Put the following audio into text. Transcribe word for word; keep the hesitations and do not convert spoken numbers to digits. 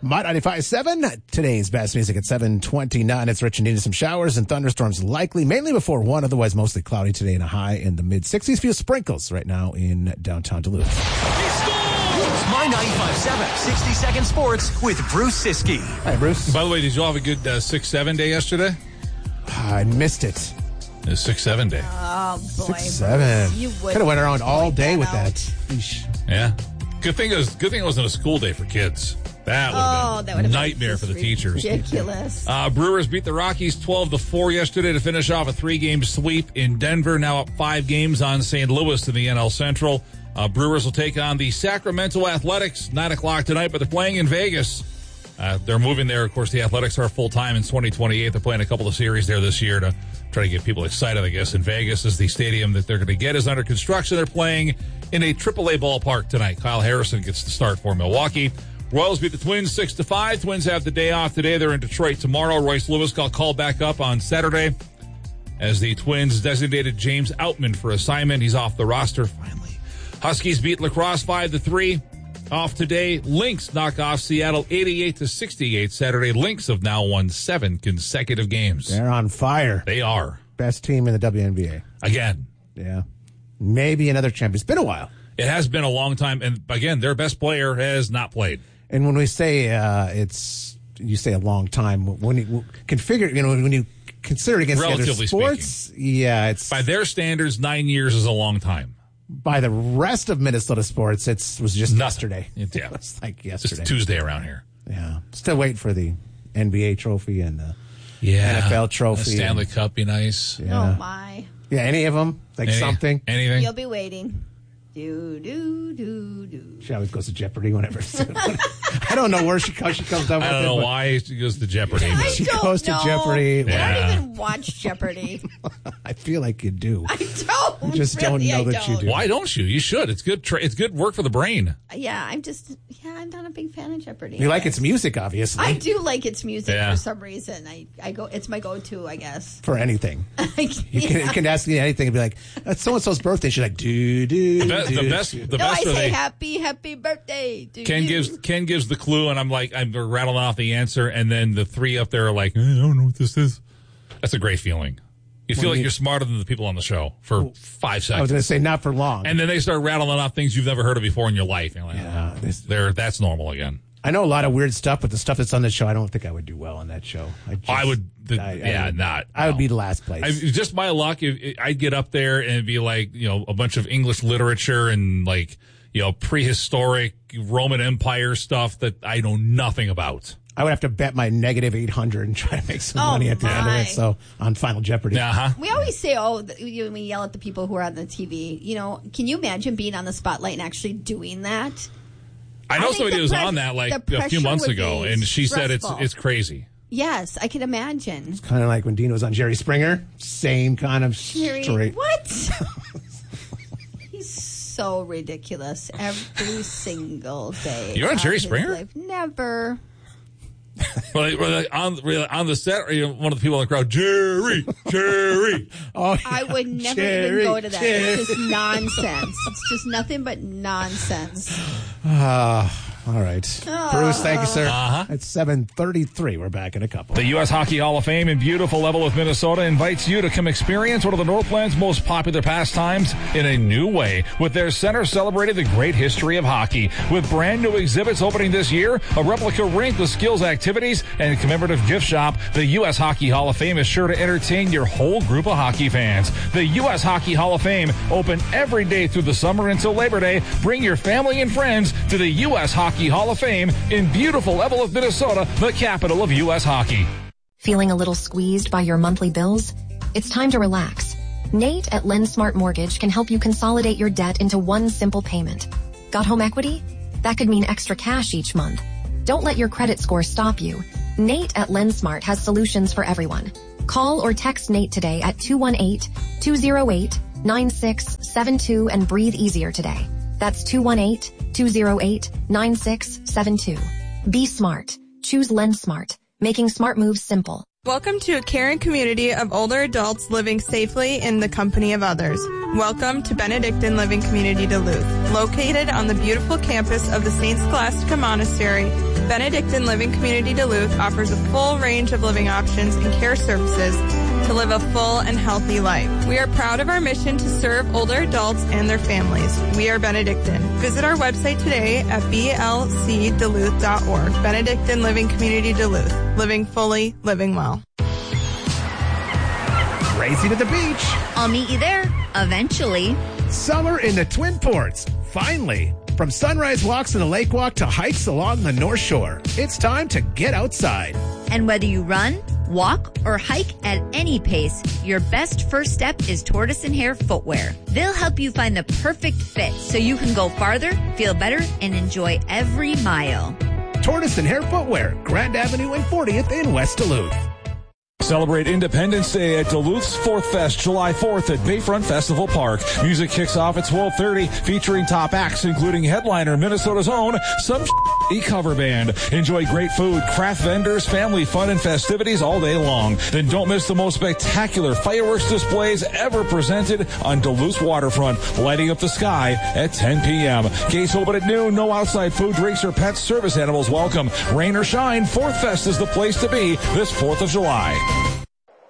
Mod ninety-five point seven, today's best music at seven twenty-nine. It's Rich and Nina. Some showers and thunderstorms likely, mainly before one. Otherwise, mostly cloudy today and a high in the mid-sixties. Few sprinkles right now in downtown Duluth. It's My ninety-five point seven, sixty-second Sports with Bruce Siskey. Hi, Bruce. By the way, did you all have a good uh, six seven day yesterday? I missed it. It was six seven day. Oh, boy. six seven. You would Could have went around all day that with out. that. Eesh. Yeah. Good thing it was. Good thing it wasn't a school day for kids. That would Oh, have that been would a have nightmare been for the teachers. Ridiculous. Uh, Brewers beat the Rockies twelve to four yesterday to finish off a three-game sweep in Denver. Now up five games on Saint Louis in the N L Central. Uh, Brewers will take on the Sacramento Athletics nine o'clock tonight, but they're playing in Vegas. Uh, they're moving there. Of course, the Athletics are full-time in twenty twenty-eight. They're playing a couple of series there this year to try to get people excited, I guess. In Vegas is the stadium that they're going to get is under construction. They're playing in a triple A ballpark tonight. Kyle Harrison gets the start for Milwaukee. Royals beat the Twins six to five. Twins have the day off today. They're in Detroit tomorrow. Royce Lewis got called back up on Saturday as the Twins designated James Outman for assignment. He's off the roster finally. Huskies beat Lacrosse five to three. Off today. Lynx knock off Seattle eighty-eight to sixty-eight Saturday. Lynx have now won seven consecutive games. They're on fire. They are. Best team in the W N B A. Again. Yeah. Maybe another champion. It's been a while. It has been a long time. And again, their best player has not played. And when we say uh, it's, you say a long time, when you configure, you know, when you consider it against the other Relatively sports, speaking. yeah, it's By their standards, nine years is a long time. by the rest of Minnesota sports, it's was just Nothing. yesterday. Yeah. It's like It's yesterday. Tuesday around here. Yeah, still waiting for the N B A trophy and the Yeah. N F L trophy. The Stanley and, Cup be nice. yeah. Oh, my. Yeah, any of them, like Any- something. Anything? You'll be waiting. Do, do, do, do. She always goes to Jeopardy whenever. I don't know where she comes. She comes up with I don't it, know but why she goes to Jeopardy. I but- She don't goes to know. Jeopardy. I Yeah. don't even watch Jeopardy. I feel like you do. I don't. You just don't Really, know I that you don't. do. Why don't you? You should. It's good. Tra- it's good work for the brain. Yeah, I'm just, yeah, I'm not a big fan of Jeopardy. You like its music, obviously. I do like its music Yeah. for some reason. I, I go, it's my go-to, I guess. For anything. You can, Yeah. you can ask me anything and be like, that's so-and-so's birthday. She's like, do, do, The, be- do. the best. The No, I best are say they. happy, happy birthday to Ken you. gives Ken gives the clue, and I'm like, I'm rattling off the answer, and then the three up there are like, I don't know what this is. That's a great feeling. You feel Well, like you- you're smarter than the people on the show for five I was seconds, going to say not for long. and then they start rattling off things you've never heard of before in your life. You're like, Yeah, oh, this- there, that's normal again. I know a lot of weird stuff, but the stuff that's on the show, I don't think I would do well on that show. I, just, I would, the, I- I yeah, would- not. I would no. be last place. I, just my luck. If, if I'd get up there and it'd be like, you know, a bunch of English literature and like, you know, prehistoric Roman Empire stuff that I know nothing about. I would have to bet my negative eight hundred and try to make some Oh, money at the end of my. it. So on Final Jeopardy. Uh huh. We always say, oh, th- you- we yell at the people who are on the T V. You know, can you imagine being on the spotlight and actually doing that? I know I think somebody the was pres- on that like the a few pressure months would ago, be and she said it's stressful. it's crazy. Yes, I can imagine. Kind of like when Dean was on Jerry Springer. Same kind of Jerry, straight. what? He's so ridiculous every single day. You're on of Jerry his Springer? life. Never. Well, like, like, on really, on the set, or, you know, one of the people in the crowd, Jerry, Jerry. Oh, yeah. I would never Jerry, even go to that. Jerry. It's just nonsense. It's just nothing but nonsense. All right. Bruce, thank you, sir. Uh-huh. It's seven thirty-three. We're back in a couple. The U S Hockey Hall of Fame in beautiful Leavenworth, Minnesota invites you to come experience one of the Northland's most popular pastimes in a new way with their center celebrating the great history of hockey. With brand new exhibits opening this year, a replica rink with skills activities, and a commemorative gift shop, the U S Hockey Hall of Fame is sure to entertain your whole group of hockey fans. The U S Hockey Hall of Fame open every day through the summer until Labor Day. Bring your family and friends to the U S Hockey Hall of Fame in beautiful Leavenworth, Minnesota, the capital of U S hockey. Feeling a little squeezed by your monthly bills? It's time to relax. Nate at LendSmart Mortgage can help you consolidate your debt into one simple payment. Got home equity? That could mean extra cash each month. Don't let your credit score stop you. Nate at LendSmart has solutions for everyone. Call or text Nate today at two one eight, two oh eight, nine six seven two and breathe easier today. That's two one eight, two oh eight, nine six seven two. Be smart. Choose LendSmart, making smart moves simple. Welcome to a caring community of older adults living safely in the company of others. Welcome to Benedictine Living Community Duluth, located on the beautiful campus of the Saint Scholastica Monastery Benedictine Living Community Duluth offers a full range of living options and care services to live a full and healthy life. We are proud of our mission to serve older adults and their families. We are Benedictine. Visit our website today at b l c duluth dot org. Benedictine Living Community Duluth. Living fully, living well. Racing to the beach. I'll meet you there, eventually. Summer in the Twin Ports. Finally. From sunrise walks in the lake walk to hikes along the North Shore, it's time to get outside. And whether you run, walk, or hike at any pace, your best first step is Tortoise and Hare Footwear. They'll help you find the perfect fit so you can go farther, feel better, and enjoy every mile. Tortoise and Hare Footwear, Grand Avenue and fortieth in West Duluth. Celebrate Independence Day at Duluth's Fourth Fest, July fourth at Bayfront Festival Park. Music kicks off at twelve thirty, featuring top acts including headliner Minnesota's own Some Sh**y Cover Band. Enjoy great food, craft vendors, family fun, and festivities all day long. Then don't miss the most spectacular fireworks displays ever presented on Duluth's waterfront, lighting up the sky at ten p.m. Gates open at noon. No outside food, drinks, or pets. Service animals welcome. Rain or shine, Fourth Fest is the place to be this fourth of July.